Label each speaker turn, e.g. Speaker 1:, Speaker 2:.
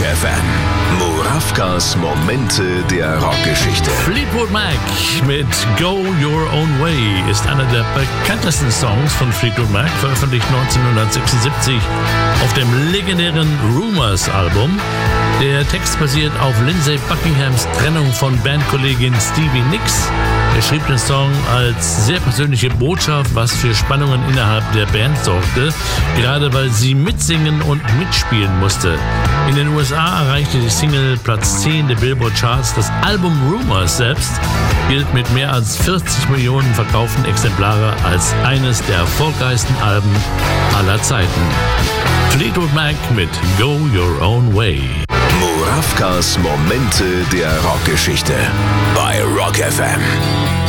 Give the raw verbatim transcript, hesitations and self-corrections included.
Speaker 1: F M. Murawkas Momente der Rockgeschichte.
Speaker 2: Fleetwood Mac mit Go Your Own Way ist einer der bekanntesten Songs von Fleetwood Mac, veröffentlicht neunzehnhundertsechsundsiebzig auf dem legendären Rumours-Album. Der Text basiert auf Lindsey Buckinghams Trennung von Bandkollegin Stevie Nicks. Er schrieb den Song als sehr persönliche Botschaft, was für Spannungen innerhalb der Band sorgte, gerade weil sie mitsingen und mitspielen musste. In den U S A erreichte die Single Platz zehn der Billboard-Charts. Das Album Rumours selbst gilt mit mehr als vierzig Millionen verkauften Exemplare als eines der erfolgreichsten Alben aller Zeiten. Fleetwood Mac mit Go Your Own Way.
Speaker 1: Murawkas Momente der Rockgeschichte bei Rock F M.